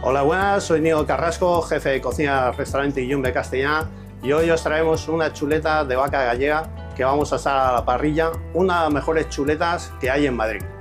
Hola, buenas, soy Diego Carrasco, jefe de cocina del restaurante Yumbe Castellana, y hoy os traemos unas chuletas de vaca gallega que vamos a asar a la parrilla, una de las mejores chuletas que hay en Madrid.